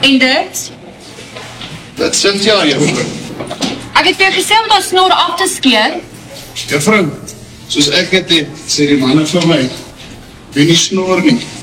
En dit? Dit sit ja, juffrou. Ek het vir jou gesê om daai snor af te skeer. Juffrou, soos ek het, sê die manne vir my, wie nie snor nie.